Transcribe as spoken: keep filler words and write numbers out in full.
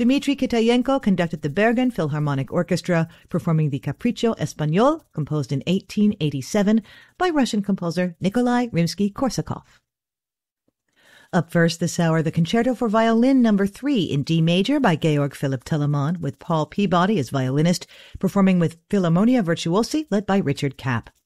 Dmitry Kitayenko conducted the Bergen Philharmonic Orchestra, performing the Capriccio Espagnol, composed in eighteen eighty-seven by Russian composer Nikolai Rimsky-Korsakov. Up first this hour, the Concerto for Violin Number three in D major by Georg Philipp Telemann, with Paul Peabody as violinist, performing with Philharmonia Virtuosi led by Richard Kapp.